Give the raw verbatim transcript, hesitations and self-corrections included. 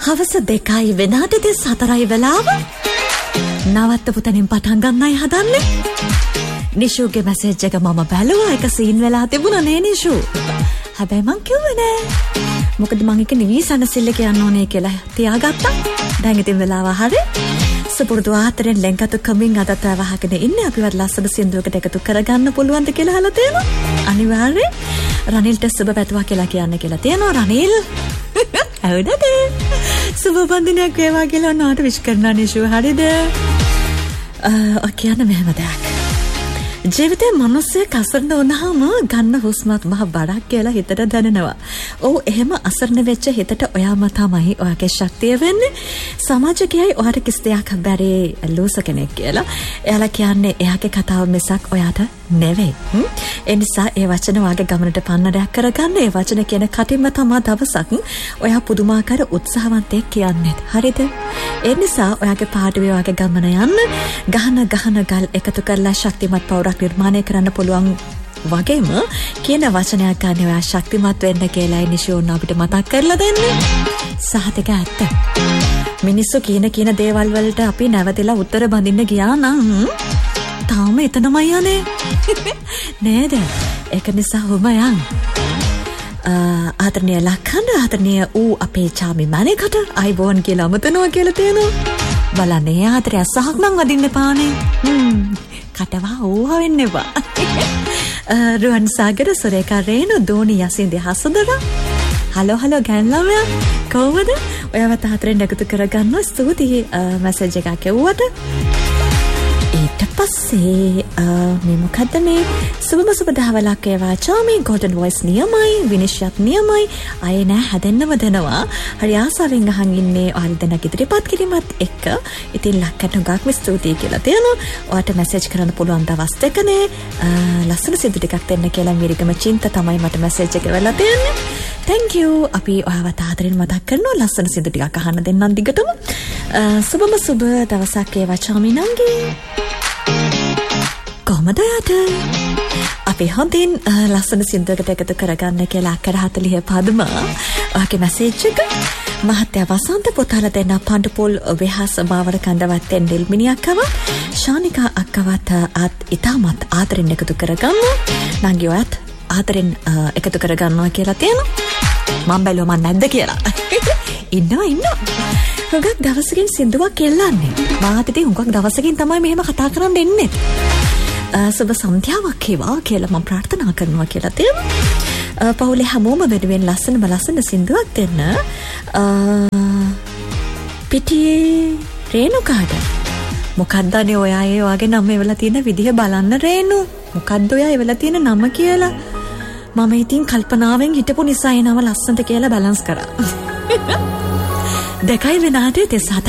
හවස දෙකයි වෙනාට දෙස් හතරයි වෙලාව. නවත්තපු තැනින් පටන් ගන්නයි හදන්නේ. නිෂුගේ මැසේජ් එක මම බැලුවා. ඒක සීන් වෙලා තිබුණා නේ නිෂු. හැබැයි මං කිව්වේ නෑ. මොකද මං එක නිවිසනසිල්ල කියන්න ඕනේ කියලා තියාගත්තා. දැන් ඉතින් වෙලාව හරි. සුපුරුදු ආතරෙන් ලෙන්කතු කමින් අදත් වහගෙන ඉන්නේ. අපිවත් ලස්සන සින්දුවකට එකතු කරගන්න පුළුවන්ද කියලා අහලා තියෙනවා. අනිවාර්යෙන් රනිල්ට සුබ පැතුවා කියලා කියන්න කියලා තියෙනවා. රනිල් හවුදද? සුබ බන්දිනයක් වේවා කියලා ඔන්නවට විශ් කරනවා නිෂු. හරිද? අ කියන්න මෙහෙම දෙයක්. ජීවිතේ මිනිස්සෙක් අසරණ වුණාම ගන්න හුස්මත් මහ බඩක් කියලා හිතට දැනෙනවා. ඔව් එහෙම අසරණ වෙච්ච හිතට ඔයාම තමයි ඔයාගේ ශක්තිය වෙන්නේ. සමාජය කියයි ඔයාට කිසි දෙයක් බැරි ලූස කෙනෙක් කියලා. එයාලා කියන්නේ එයාගේ කතාව මිසක් ඔයාට නෙවෙයි. ඒ නිසා ඒ වචන ඔයාගේ ගමනට පන්නරයක් කරගන්න. ඒ වචන කියන කටින්ම තමයි දවසක් ඔයා පුදුමාකාර උත්සාහවන්තයෙක් කියන්නේ. හරිද? ඒ නිසා ඔයාගේ පාඩුවේ ඔයාගේ ගමන යන්න ගහන ගහන ගල් එකතු කරලා ශක්තිමත් පවුරක් නිර්මාණය කරන්න පුළුවන් වගේම කියන වචනයක් ගන්න ඔයා ශක්තිමත් වෙන්න කියලා නිෂෝන් අපිට මතක් කරලා දෙන්නේ. සහතික ඇත්ත. මිනිස්සු කියන කියන දේවල් වලට අපි නැවතිලා උත්තර බඳින්න ගියා නම් තාම එතනමයි යන්නේ. නේද? ඒක නිසා ඔබ යන්. ආදරණීය ලක්හඬ ආදරණීය ඌ අපේ චාමි මැනේකට අයිබෝන් කියලා අමතනවා කියලා තියෙනවා. බලන්නේ ආදරය අසහක් නම් වදින්න පානේ. හ්ම්. කටවා ඕවා වෙන්න එපා. රුවන් සාගර සුරේකා රේණු දෝනි යසින්ද හසුදර. Hello hello ගෑන්ලමයා. කොහොමද? ඔයාව තාතරෙන් එකතු කරගන්නවා. ස්තුතියි මැසේජ් එකක් එවුවට. ඊට පස්සේ මේ මොකද්ද මේ සුබම සුබ දහවලක් ඒවා චාමි ගෝල්ඩන් වොයිස් නියමයි විනිශ්චයත් නියමයි අය නෑ හැදෙන්නම දෙනවා. හරි ආසාවෙන් අහන් ඉන්නේ ඔයාලා දෙනක් ඉදිරිපත් කිරීමත් එක්ක. ඉතින් ලක්කට හුඟක්ම ස්තුතියි කියලා තියෙනවා. ඔයාට මැසේජ් කරන්න පුළුවන් දවස් දෙකනේ. ලස්සන සිද්ද ටිකක් දෙන්න කියලා මිරිගම චින්ත තමයි මට මැසේජ් එක වෙලා තියෙන්නේ. thank you. අපි ඔයාව තාතරින් මතක් කරනවා ලස්සන සිද්ද ටිකක් අහන්න දෙන්නම් දිගටම. සුබම සුබ දවසක් ඒවා චාමි නංගී. කොහමද යාට? අපි හොඳින් ලස්සන සින්දුවකට එකතු කරගන්න කියලා අක්කර හතලිහ පදම ඔයාගේ මැසේජ් එක මහත්තයා වසන්ත පුතාලා දෙන්න පඬුපොල් වෙහස බාවර කන්දවත් තෙන්ඩිල් මිනිහක්කව ශානිකා අක්කවත් ආත් ඉතාමත් ආදරෙන් එකතු කරගන්න. නංගි ඔයත් ආදරෙන් එකතු කරගන්නවා කියලා තියෙනවා. මම බැලුවා මන් නැද්ද කියලා. ඉන්නවා ඉන්නවා. හුඟක් දවසකින් සින්දුවක් එල්ලන්නේ. මාත් ඉතින් හුඟක් දවසකින් තමයි මෙහෙම කතා කරන්න එන්නේ. සුබ සන්ධ්‍යාවක් වේවා කියලා මම ප්‍රාර්ථනා කරනවා කියලා තියෙනවා. පවුලේ හැමෝම වෙනුවෙන් ලස්සනම ලස්සන සින්දුවක් දෙන්න. පිටියේ රේණුකාට මොකක්ද අනේ ඔයා ඒ වගේ නම එවලා තියෙන විදිහ බලන්න රේණු. මොකක්ද ඔයා එවලා තියෙන නම කියලා. මම ඉතින් කල්පනාවෙන් හිටපු නිසා ඒ නම ලස්සනට කියලා බැලන්ස් කරා. දෙකයි වෙනාට දෙස් හතයි